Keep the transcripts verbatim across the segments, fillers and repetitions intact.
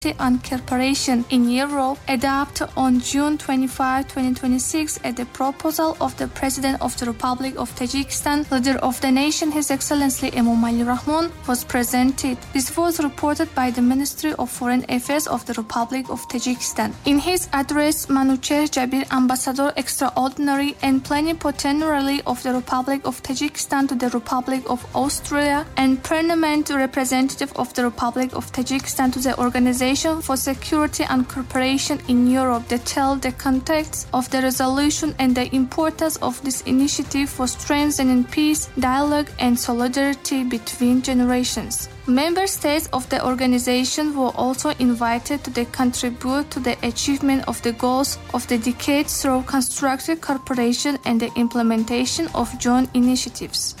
and Cooperation in Europe adopted on June twenty-fifth, twenty twenty-six at the proposal of the President of the Republic of Tajikistan, leader of the nation, His Excellency Emomali Rahmon, was presented. This was reported by the Ministry of Foreign Affairs of the Republic of Tajikistan. In his address, Manucher Jabir, Ambassador Extraordinary and Plenipotentiary of the Republic of Tajikistan to the Republic of Austria and Permanent Representative of the Republic of Tajikistan to the Organization for Security and Cooperation in Europe, detailed the context of the resolution and the importance of this initiative for strengthening peace, dialogue, and solidarity between generations. Member states of the organization were also invited to contribute to the achievement of the goals of the decade through constructive cooperation and the implementation of joint initiatives.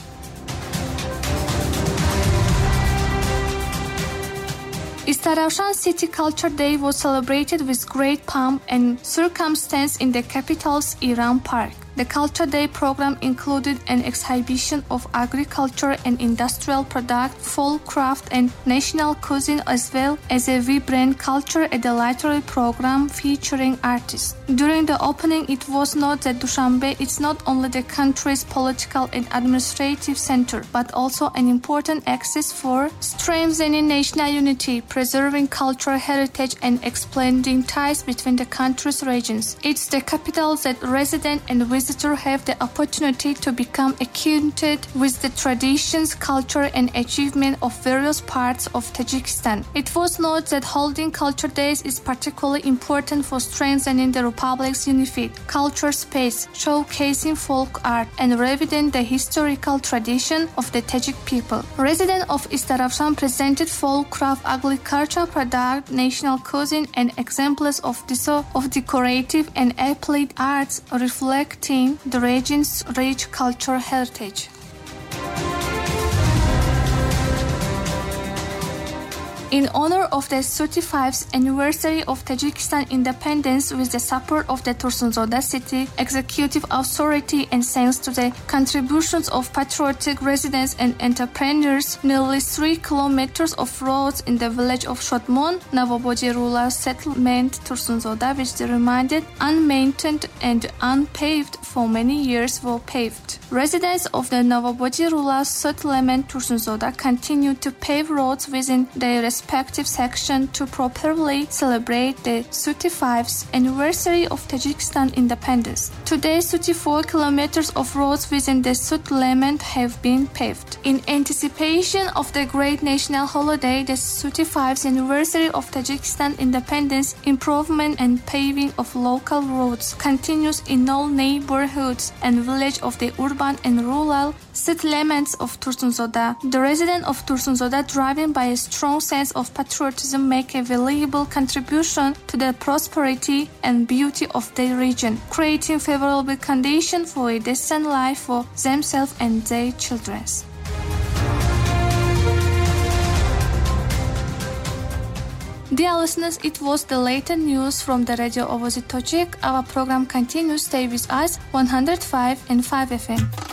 Istaravshan City Culture Day was celebrated with great pomp and circumstance in the capital's Iran Park. The Culture Day program included an exhibition of agriculture and industrial products, folk craft, and national cuisine, as well as a vibrant culture at the literary program featuring artists. During the opening, it was noted that Dushanbe is not only the country's political and administrative center, but also an important axis for strengthening national unity, preserving cultural heritage, and expanding ties between the country's regions. It's the capital that residents and visitors have the opportunity to become acquainted with the traditions, culture, and achievement of various parts of Tajikistan. It was noted that holding Culture Days is particularly important for strengthening the Republic's unified culture space, showcasing folk art, and reviving the historical tradition of the Tajik people. Residents of Istaravshan presented folk craft, agricultural products, national cuisine, and examples of, of decorative and applied arts reflecting the region's rich cultural heritage. In honor of the thirty-fifth anniversary of Tajikistan independence, with the support of the Tursunzoda City Executive Authority and thanks to the contributions of patriotic residents and entrepreneurs, nearly three kilometers of roads in the village of Shodmon, Navabodi rural settlement Tursunzoda, which remained unmaintained and unpaved for many years, were paved. Residents of the Navabodi rural settlement Tursunzoda continue to pave roads within their respective section to properly celebrate the thirty-fifth anniversary of Tajikistan independence. Today, thirty-four kilometers of roads within the settlement have been paved. In anticipation of the great national holiday, the thirty-fifth anniversary of Tajikistan independence, improvement and paving of local roads continues in all neighborhoods and villages of the urban and rural settlements of Tursunzoda. The residents of Tursunzoda, driven by a strong sense of patriotism, make a valuable contribution to the prosperity and beauty of their region, creating favorable conditions for a decent life for themselves and their children. Dear listeners, it was the latest news from the Radio Ovozi Tochik. Our program continues. Stay with us, one oh five and five F M.